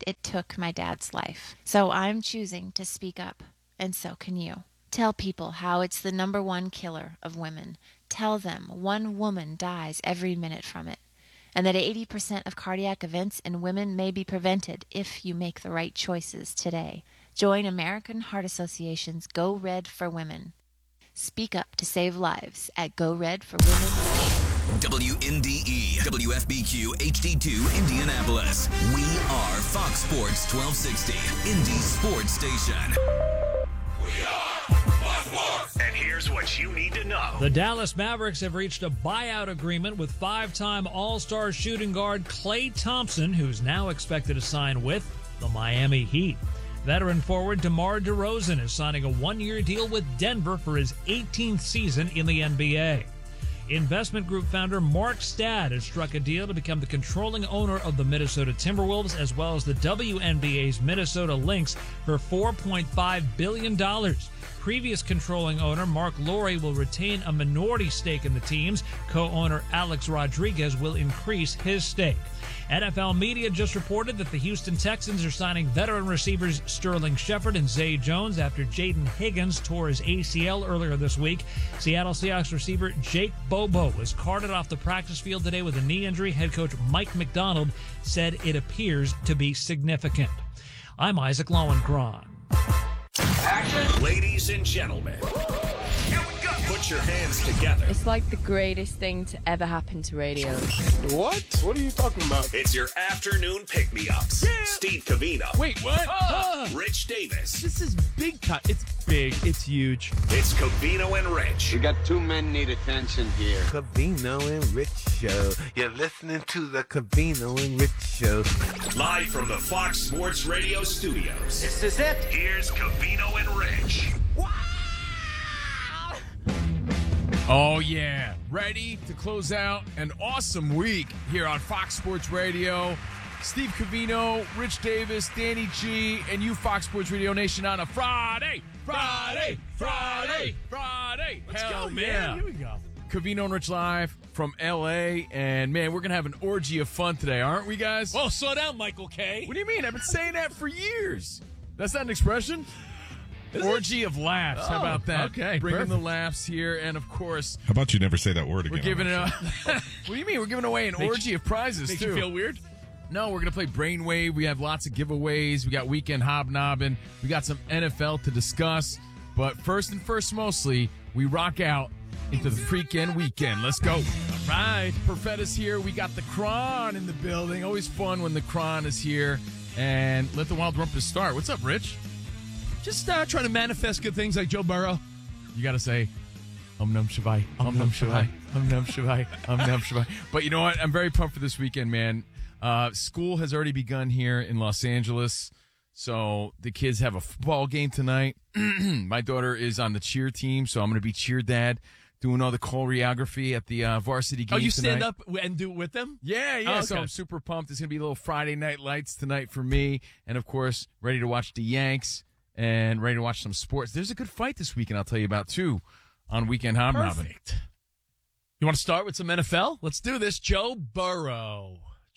and it took my dad's life. So I'm choosing to speak up, and so can you. Tell people how it's the number one killer of women. Tell them one woman dies every minute from it, and that 80% of cardiac events in women may be prevented if you make the right choices today. Join American Heart Association's Go Red for Women. Speak up to save lives at Go Red for Women. WNDE, WFBQ, HD2, Indianapolis. We are Fox Sports 1260, Indy Sports Station. We are Fox Sports. And here's what you need to know. The Dallas Mavericks have reached a buyout agreement with five-time All-Star shooting guard Klay Thompson, who's now expected to sign with the Miami Heat. Veteran forward DeMar DeRozan is signing a one-year deal with Denver for his 18th season in the NBA. Investment group founder Mark Stad has struck a deal to become the controlling owner of the Minnesota Timberwolves as well as the WNBA's Minnesota Lynx for $4.5 billion. Previous controlling owner Mark Lowry will retain a minority stake in the teams. Co-owner Alex Rodriguez will increase his stake. NFL media just reported that the Houston Texans are signing veteran receivers Sterling Shepard and Zay Jones after Jaden Higgins tore his ACL earlier this week. Seattle Seahawks receiver Jake Bobo was carted off the practice field today with a knee injury. Head coach Mike McDonald said it appears to be significant. I'm Isaac Lowenkron. Action. Ladies and gentlemen, here we go. Put your hands together. It's like the greatest thing to ever happen to radio. What? What are you talking about? It's your afternoon pick-me-ups. Yeah. Steve Covino. Wait, what? Rich Davis. This is big time. It's big. It's huge. It's Covino and Rich. We got two men need attention here. Covino and Rich Show. You're listening to the Covino and Rich Show. Live from the Fox Sports Radio studios. This is it. Here's Covino and Rich. Oh, yeah. Ready to close out an awesome week here on Fox Sports Radio. Steve Covino, Rich Davis, Danny G, and you, Fox Sports Radio Nation, on a Friday. Let's Hell go, man. yeah. Here we go. Covino and Rich live from L.A., and, man, we're going to have an orgy of fun today, aren't we, guys? Well, slow down, Michael K. What do you mean? I've been saying that for years. That's not an expression? Orgy of laughs. How about that? Okay, Bringing perfect. the laughs here, and, of course, How about you never say that word again? we're giving it what do you mean? We're giving away an orgy of prizes, Makes too. you feel weird? No, we're going to play Brainwave. We have lots of giveaways. We got Weekend Hobnobbing. We got some NFL to discuss. But first and first, mostly, we rock out into the freaking weekend. Let's go. All right. Perfetta's here. We got the Kron in the building. Always fun when the Kron is here. And let the Wild Rumpus start. What's up, Rich? Just trying to manifest good things like Joe Burrow. You got to say, Num Shavai, Num Shavai, Num Shavai, Num Shavai. But you know what? I'm very pumped for this weekend, man. School has already begun here in Los Angeles. So the kids have a football game tonight. My daughter is on the cheer team, so I'm going to be cheer dad, doing all the choreography at the varsity game Oh, you tonight. stand up and do it with them? Yeah. Oh, So okay. I'm super pumped. It's going to be a little Friday Night Lights tonight for me. And, of course, ready to watch the Yanks and ready to watch some sports. There's a good fight this weekend I'll tell you about, too, on Weekend Hobnobbing. Perfect. You want to start with some NFL? Let's do this. Joe Burrow,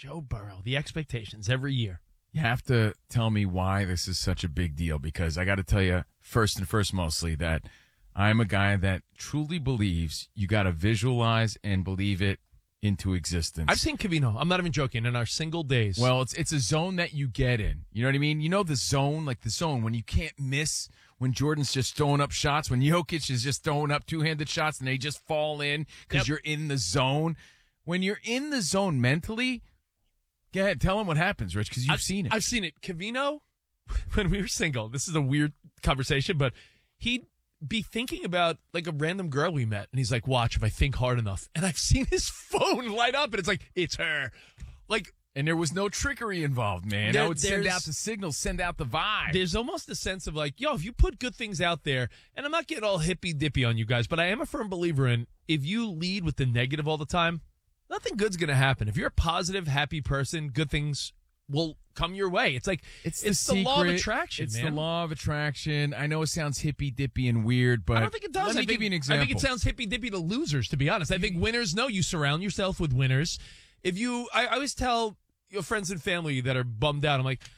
the expectations every year. You have to tell me why this is such a big deal, because I got to tell you, first and first, mostly, that I'm a guy that truly believes you got to visualize and believe it into existence. I've seen Covino. I'm not even joking. In our single days. Well, it's a zone that you get in. You know what I mean? You know the zone, like the zone when you can't miss, when Jordan's just throwing up shots, when Jokic is just throwing up two-handed shots and they just fall in because you're in the zone. When you're in the zone mentally, go ahead, tell them what happens, Rich, because you've seen it. I've seen it. Covino, when we were single, this is a weird conversation, but he'd be thinking about like a random girl we met, and he's like, watch if I think hard enough. And I've seen his phone light up, and it's like, it's her. Like, and there was no trickery involved, man. I would send out the signals, send out the vibe. There's almost a sense of like, yo, if you put good things out there, and I'm not getting all hippy-dippy on you guys, but I am a firm believer in if you lead with the negative all the time, nothing good's going to happen. If you're a positive, happy person, good things will come your way. It's like it's the law of attraction. It's man. the law of attraction. I know it sounds hippy dippy and weird, but I don't think it does. Let me give you an example. I think it sounds hippy dippy to losers, to be honest. I think winners know you surround yourself with winners. If you, I always tell your friends and family that are bummed out, I'm like,